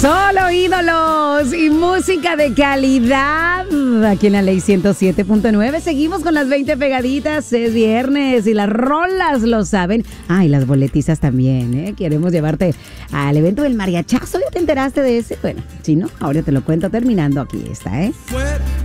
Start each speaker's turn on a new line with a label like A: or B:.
A: Solo ídolos y música de calidad. Aquí en la Ley 107.9 seguimos con las 20 pegaditas. Es viernes y las rolas lo saben. Y las boletizas también, ¿eh? Queremos llevarte al evento del mariachazo. ¿Ya te enteraste de ese? Bueno, si no, ahora te lo cuento terminando. Aquí está, ¿eh?